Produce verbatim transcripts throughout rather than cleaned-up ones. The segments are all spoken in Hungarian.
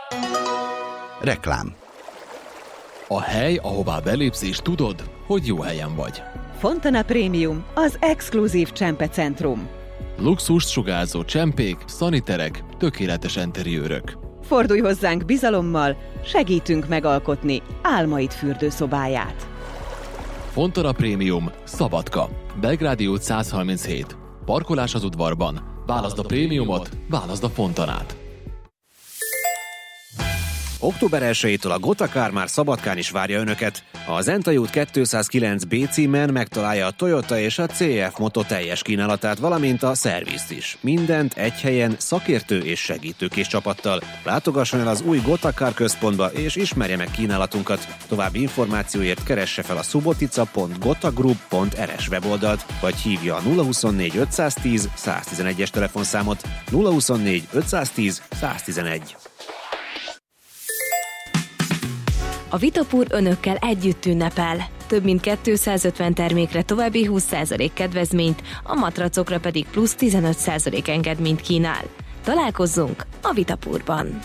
Reklám. A hely, ahová belépsz és tudod, hogy jó helyen vagy. Fontana Premium, az exkluzív csempecentrum. Luxust sugárzó csempék, szaniterek, tökéletes enteriőrök. Fordulj hozzánk bizalommal, segítünk megalkotni álmaid fürdőszobáját. Fontana Premium, Szabadka, Belgrádi út száz harminchét. Parkolás az udvarban. Válaszd a prémiumot, válaszd a Fontanát. október elsejétől a Gotakár már Szabadkán is várja Önöket. A Zentai út kétszázkilenc bé címen megtalálja a Toyota és a cé ef Moto teljes kínálatát, valamint a szervizt is. Mindent egy helyen szakértő és segítőkész csapattal. Látogasson el az új Gotakár központba és ismerje meg kínálatunkat. További információért keresse fel a subotica pont gotagroup pont er es weboldalt, vagy hívja a nulla huszonnégy ötszáztíz száztizenegyes telefonszámot. nulla huszonnégy ötszáztíz száztizenegy. A Vitapur Önökkel együtt ünnepel. Több mint kétszázötven termékre további húsz százalék kedvezményt, a matracokra pedig plusz tizenöt százalék engedményt kínál. Találkozzunk a Vitapurban!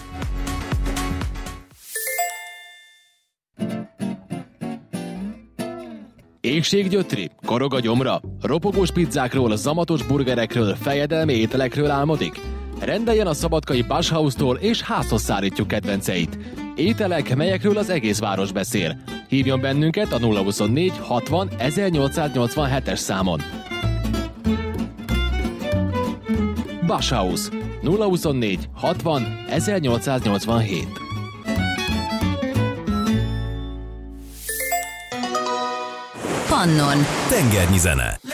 Égséggyötri, korog a gyomra, ropogós pizzákról, zamatos burgerekről, fejedelmi ételekről álmodik? Rendeljen a szabadkai Bashhouse-tól és házhoz szállítjuk kedvenceit. Ételek, melyekről az egész város beszél. Hívjon bennünket a nulla huszonnégy hatvan ezernyolcszáznyolcvanhetes számon. Bashhouse nulla huszonnégy hatvan ezernyolcszáznyolcvanhét. Pannon. Tengernyi zene.